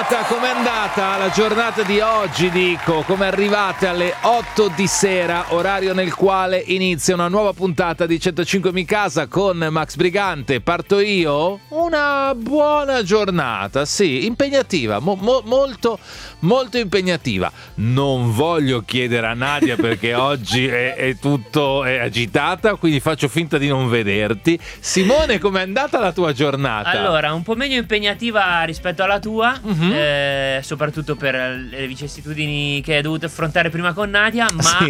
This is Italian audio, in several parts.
Com'è andata la giornata di oggi, dico? Come arrivate alle 8 di sera, orario nel quale inizia una nuova puntata di 105 Mi Casa con Max Brigante. Parto io? Una buona giornata, sì, impegnativa, molto impegnativa. Non voglio chiedere a Nadia perché oggi è agitata, quindi faccio finta di non vederti. Simone, com'è andata la tua giornata? Allora, un po' meno impegnativa rispetto alla tua, soprattutto per le vicissitudini che hai dovuto affrontare prima con Nadia,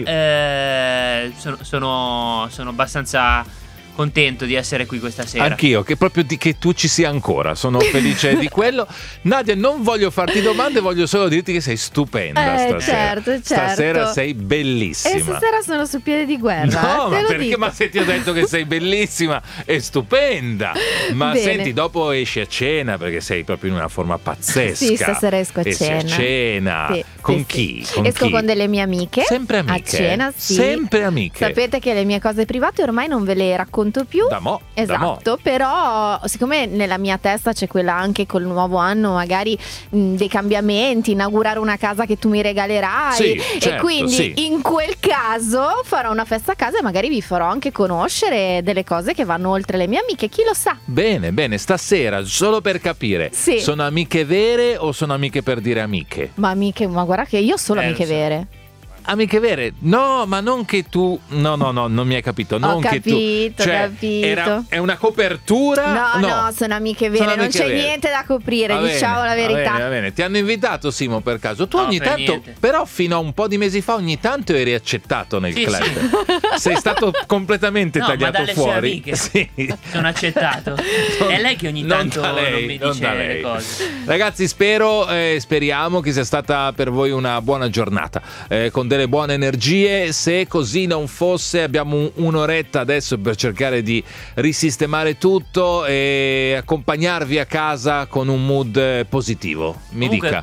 ma sì. Sono abbastanza contento di essere qui questa sera. Anch'io, che proprio che tu ci sia ancora, sono felice di quello. Nadia, non voglio farti domande, voglio solo dirti che sei stupenda stasera. Certo. Stasera sei bellissima. E stasera sono su piede di guerra. No, ma perché? Ma se ti ho detto che sei bellissima e stupenda. Ma bene. Senti, dopo esci a cena perché sei proprio in una forma pazzesca. Sì, stasera esco a Esci cena. a cena. Sì, con sì, chi? sì. Con Esco chi? con delle mie amiche. Sempre amiche. A cena, sì. Sempre amiche. Sapete che le mie cose private ormai non ve le racconto più. Da mo'. Esatto, però siccome nella mia testa c'è quella anche col nuovo anno, magari dei cambiamenti, inaugurare una casa che tu mi regalerai, sì, certo, e quindi sì. in quel caso farò una festa a casa e magari vi farò anche conoscere delle cose che vanno oltre le mie amiche, chi lo sa. Bene, stasera, solo per capire, sì. Sono amiche vere o sono amiche per dire amiche? Ma guarda che io ho solo amiche vere. Amiche vere? No, ma non che tu. No, non mi hai capito. Non ho che capito, tu. Cioè, capito. È una copertura? No, sono amiche vere, non c'è niente da coprire, diciamo la verità. Va bene. Ti hanno invitato, Simo, per caso? Tu ogni tanto, niente. però fino a un po' di mesi fa, ogni tanto eri accettato nel club. Sì. Sei stato completamente tagliato ma dalle fuori. Sue amiche sì. Sono accettato. È lei che ogni tanto non mi dice le cose. Ragazzi, speriamo che sia stata per voi una buona giornata, con delle buone energie. Se così non fosse, abbiamo un'oretta adesso per cercare di risistemare tutto e accompagnarvi a casa con un mood positivo. Comunque,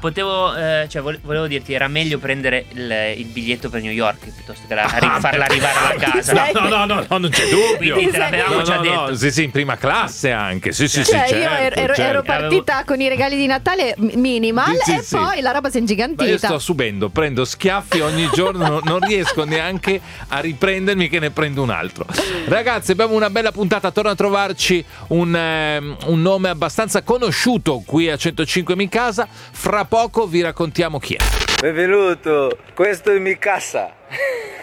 volevo dirti, era meglio prendere il biglietto per New York piuttosto che farla arrivare alla casa. No, non c'è dubbio. Quindi te l'avevamo già detto. Sì, in prima classe anche. Sì, certo. Io ero partita con i regali di Natale minimal poi la roba si è ingigantita. Ma io sto subendo, prendo schiaffi ogni giorno, non riesco neanche a riprendermi che ne prendo un altro. Ragazzi, abbiamo una bella puntata, torna a trovarci un nome abbastanza conosciuto qui a 105 Mi Casa. Fra poco vi raccontiamo chi è. Benvenuto, questo è Mi Casa.